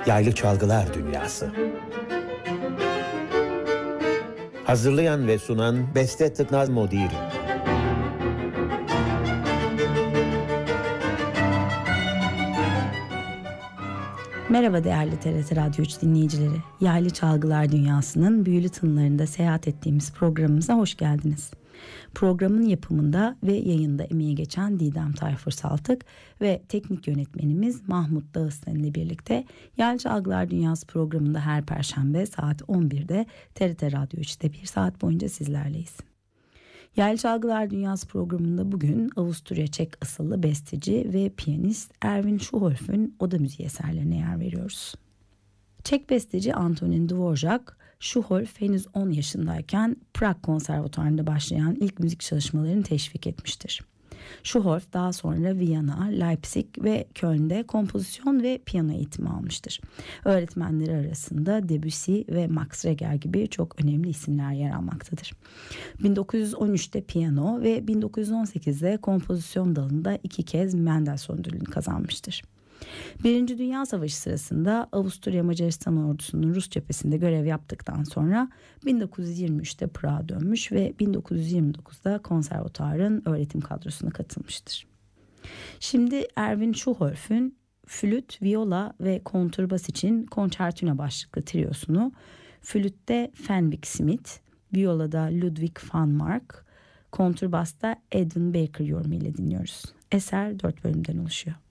Yaylı Çalgılar Dünyası. Hazırlayan ve sunan Beste Tıknaz Modiri. Merhaba değerli TRT Radyo 3 dinleyicileri. Yaylı Çalgılar Dünyası'nın büyülü tınılarında seyahat ettiğimiz programımıza hoş geldiniz. Programın yapımında ve yayında emeği geçen Didem Tayfur Saltık ve teknik yönetmenimiz Mahmut Dağıslan ile birlikte Yaylı Çalgılar Dünyası programında her Perşembe saat 11'de TRT Radyo 3'te bir saat boyunca sizlerleyiz. Yaylı Çalgılar Dünyası programında bugün Avusturya Çek asıllı besteci ve piyanist Erwin Schuholf'ün oda müziği eserlerine yer veriyoruz. Çek besteci Antonin Dvorak, Schuholf henüz 10 yaşındayken Prag Konservatuvarı'nda başlayan ilk müzik çalışmalarını teşvik etmiştir. Schuholf daha sonra Viyana, Leipzig ve Köln'de kompozisyon ve piyano eğitimi almıştır. Öğretmenleri arasında Debussy ve Max Reger gibi çok önemli isimler yer almaktadır. 1913'te piyano ve 1918'de kompozisyon dalında 2 kez Mendelssohn ödülünü kazanmıştır. Birinci Dünya Savaşı sırasında Avusturya Macaristan ordusunun Rus cephesinde görev yaptıktan sonra 1923'te Prag'a dönmüş ve 1929'da konservatuarın öğretim kadrosuna katılmıştır. Şimdi Erwin Schuholf'ün flüt, viola ve kontrbas için Concertina başlıklı triyosunu flütte Fenwick Smith, violada Ludwig van Mark, kontrbasta Edwin Baker yorumuyla dinliyoruz. Eser 4 bölümden oluşuyor.